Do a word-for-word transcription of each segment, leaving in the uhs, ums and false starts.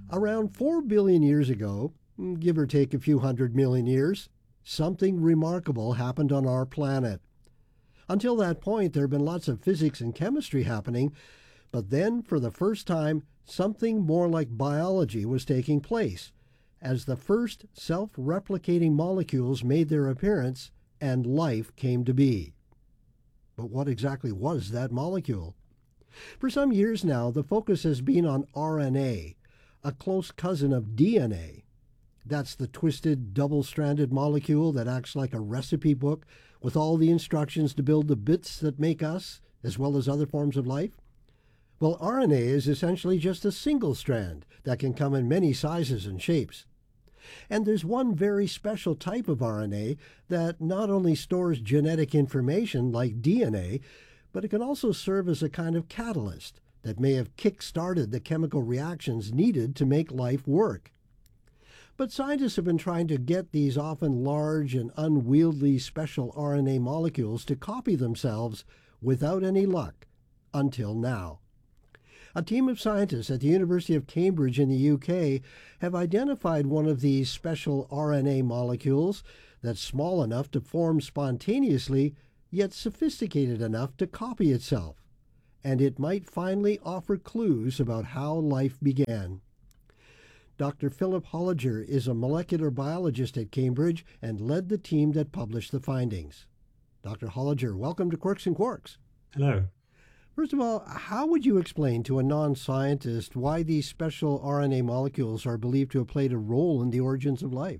Around four billion years ago, give or take a few hundred million years, something remarkable happened on our planet. Until that point, there have been lots of physics and chemistry happening, but then, for the first time, something more like biology was taking place, as the first self-replicating molecules made their appearance and life came to be. But what exactly was that molecule? For some years now, the focus has been on R N A, a close cousin of D N A. That's the twisted, double-stranded molecule that acts like a recipe book with all the instructions to build the bits that make us, as well as other forms of life. Well, R N A is essentially just a single strand that can come in many sizes and shapes. And there's one very special type of R N A that not only stores genetic information like D N A, but it can also serve as a kind of catalyst that may have kick-started the chemical reactions needed to make life work. But scientists have been trying to get these often large and unwieldy special R N A molecules to copy themselves without any luck, until now. A team of scientists at the University of Cambridge in the U K have identified one of these special R N A molecules that's small enough to form spontaneously, yet sophisticated enough to copy itself. And it might finally offer clues about how life began. Doctor Philip Holliger is a molecular biologist at Cambridge and led the team that published the findings. Doctor Holliger, welcome to Quirks and Quarks. Hello. First of all, how would you explain to a non-scientist why these special R N A molecules are believed to have played a role in the origins of life?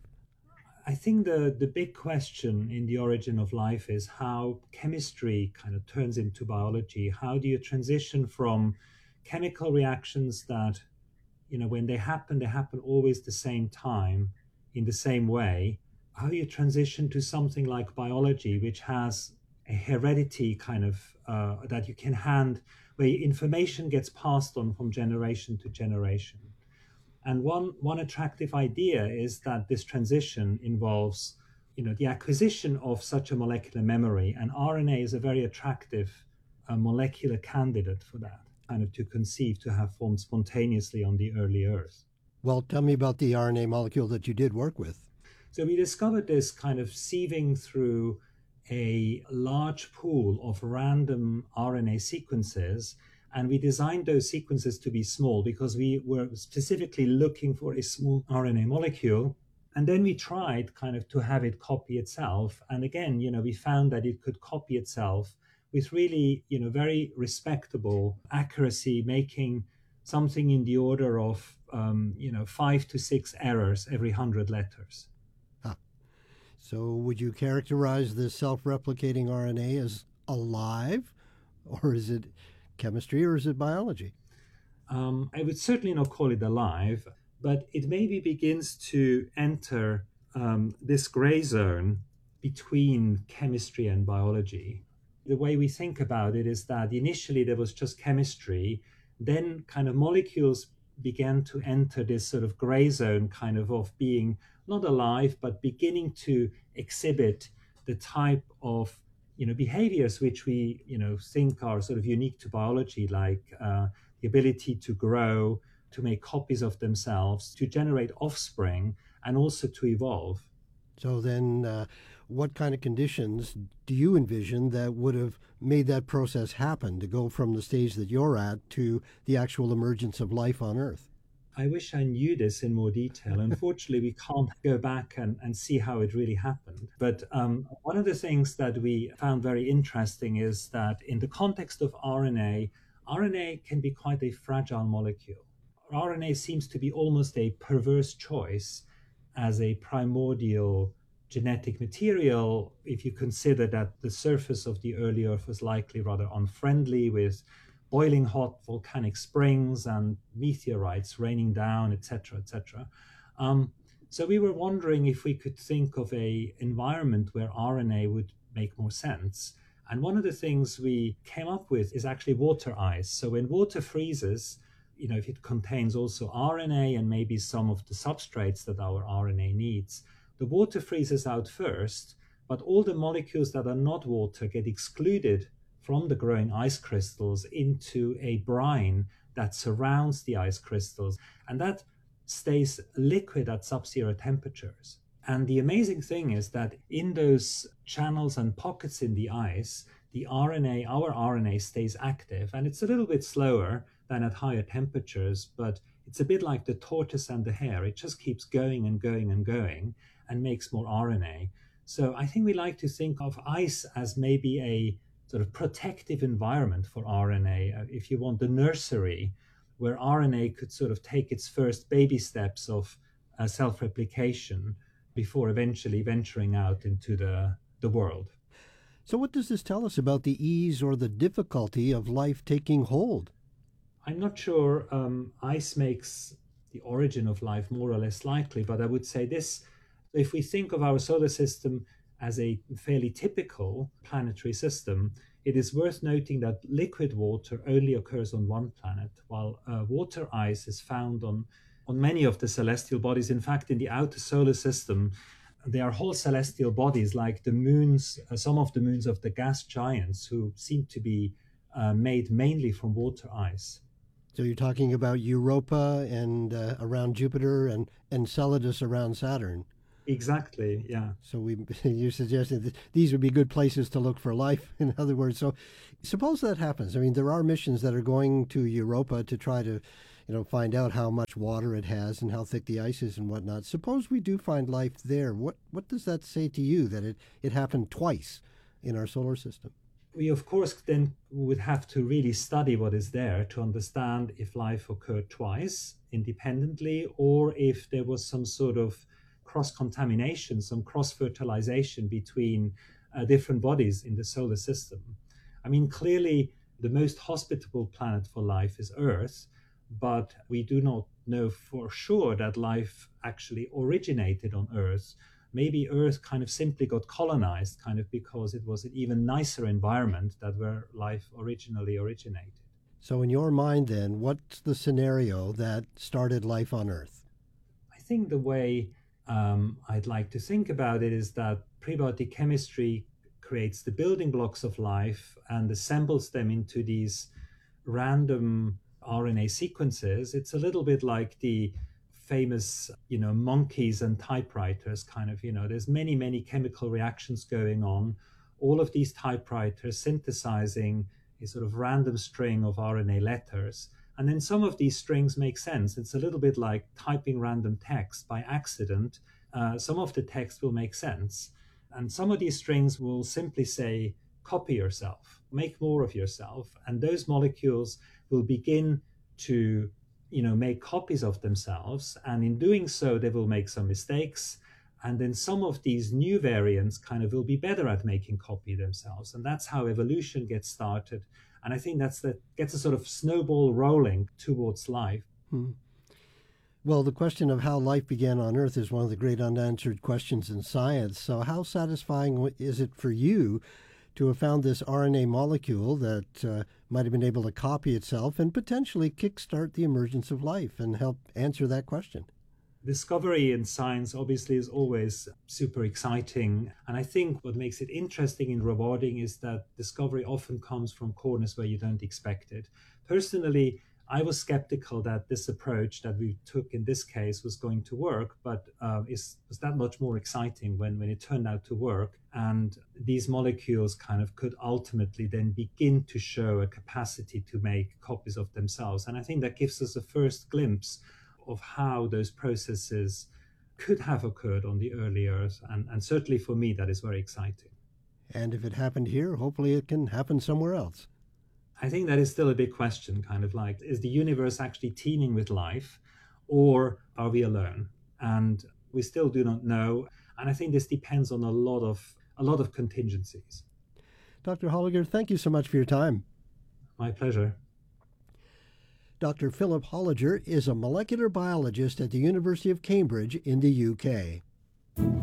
I think the, the big question in the origin of life is how chemistry kind of turns into biology. How do you transition from chemical reactions that, you know, when they happen, they happen always the same time, in the same way. How you transition to something like biology, which has a heredity kind of uh, that you can hand, where information gets passed on from generation to generation. And one, one attractive idea is that this transition involves, you know, the acquisition of such a molecular memory, and R N A is a very attractive uh, molecular candidate for that, kind of to conceive, to have formed spontaneously on the early Earth. Well, tell me about the R N A molecule that you did work with. So we discovered this kind of sieving through a large pool of random R N A sequences, and we designed those sequences to be small because we were specifically looking for a small R N A molecule. And then we tried kind of to have it copy itself. And again, you know, we found that it could copy itself with really, you know, very respectable accuracy, making something in the order of, um, you know, five to six errors every hundred letters. Huh. So would you characterize this self-replicating R N A as alive, or is it chemistry, or is it biology? Um, I would certainly not call it alive, but it maybe begins to enter um, this gray zone between chemistry and biology. The way we think about it is that initially there was just chemistry, then kind of molecules began to enter this sort of gray zone kind of of being not alive, but beginning to exhibit the type of, you know, behaviors which we, you know, think are sort of unique to biology, like uh, the ability to grow, to make copies of themselves, to generate offspring, and also to evolve. So then uh, what kind of conditions do you envision that would have made that process happen, to go from the stage that you're at to the actual emergence of life on Earth? I wish I knew this in more detail. Unfortunately, we can't go back and, and see how it really happened. But um, one of the things that we found very interesting is that in the context of R N A, R N A can be quite a fragile molecule. R N A seems to be almost a perverse choice as a primordial genetic material, if you consider that the surface of the early Earth was likely rather unfriendly, with boiling hot volcanic springs and meteorites raining down, et cetera, et cetera. Um, so we were wondering if we could think of a environment where R N A would make more sense. And one of the things we came up with is actually water ice. So when water freezes, you know, if it contains also R N A and maybe some of the substrates that our R N A needs, the water freezes out first, but all the molecules that are not water get excluded from the growing ice crystals into a brine that surrounds the ice crystals. And that stays liquid at sub-zero temperatures. And the amazing thing is that in those channels and pockets in the ice, the R N A, our R N A stays active, and it's a little bit slower than at higher temperatures, but it's a bit like the tortoise and the hare. It just keeps going and going and going and makes more R N A. So I think we like to think of ice as maybe a sort of protective environment for R N A, uh, if you want, the nursery where R N A could sort of take its first baby steps of uh, self-replication before eventually venturing out into the, the world. So what does this tell us about the ease or the difficulty of life taking hold? I'm not sure um, ice makes the origin of life more or less likely, but I would say this: if we think of our solar system as a fairly typical planetary system, it is worth noting that liquid water only occurs on one planet, while uh, water ice is found on, on many of the celestial bodies. In fact, in the outer solar system, there are whole celestial bodies like the moons, uh, some of the moons of the gas giants, who seem to be uh, made mainly from water ice. So you're talking about Europa and uh, around Jupiter and Enceladus around Saturn. Exactly, yeah. So we, you're suggesting that these would be good places to look for life, in other words. So suppose that happens. I mean, there are missions that are going to Europa to try to, you know, find out how much water it has and how thick the ice is and whatnot. Suppose we do find life there. What what does that say to you, that it, it happened twice in our solar system? We, of course, then would have to really study what is there to understand if life occurred twice independently, or if there was some sort of cross-contamination, some cross-fertilization between uh, different bodies in the solar system. I mean, clearly, the most hospitable planet for life is Earth, but we do not know for sure that life actually originated on Earth. Maybe Earth kind of simply got colonized, kind of because it was an even nicer environment that where life originally originated. So in your mind, then, what's the scenario that started life on Earth? I think the way um, I'd like to think about it is that prebiotic chemistry creates the building blocks of life and assembles them into these random R N A sequences. It's a little bit like the famous, you know, monkeys and typewriters kind of, you know, there's many, many chemical reactions going on. All of these typewriters synthesizing a sort of random string of R N A letters. And then some of these strings make sense. It's a little bit like typing random text by accident. Uh, some of the text will make sense. And some of these strings will simply say, copy yourself, make more of yourself. And those molecules will begin to, you know, make copies of themselves. And in doing so, they will make some mistakes. And then some of these new variants kind of will be better at making copy themselves. And that's how evolution gets started. And I think that's that gets a sort of snowball rolling towards life. Hmm. Well, the question of how life began on Earth is one of the great unanswered questions in science. So how satisfying is it for you to have found this R N A molecule that uh, might have been able to copy itself and potentially kickstart the emergence of life and help answer that question? Discovery in science obviously is always super exciting. And I think what makes it interesting and rewarding is that discovery often comes from corners where you don't expect it. Personally, I was skeptical that this approach that we took in this case was going to work, but uh, is, was that much more exciting when, when it turned out to work. And these molecules kind of could ultimately then begin to show a capacity to make copies of themselves. And I think that gives us a first glimpse of how those processes could have occurred on the early Earth. And, and certainly for me, that is very exciting. And if it happened here, hopefully it can happen somewhere else. I think that is still a big question, kind of like, is the universe actually teeming with life, or are we alone? And we still do not know. And I think this depends on a lot of a lot of contingencies. Doctor Holliger, thank you so much for your time. My pleasure. Doctor Philip Holliger is a molecular biologist at the University of Cambridge in the U K.